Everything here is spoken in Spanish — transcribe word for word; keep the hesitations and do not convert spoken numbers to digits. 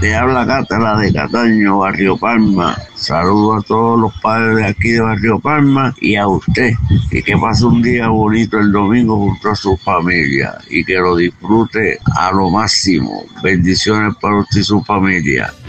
Te habla Cátara de Cataño, Barrio Palma. Saludo a todos los padres de aquí de Barrio Palma y a usted. Y que pase un día bonito el domingo junto a su familia y que lo disfrute a lo máximo. Bendiciones para usted y su familia.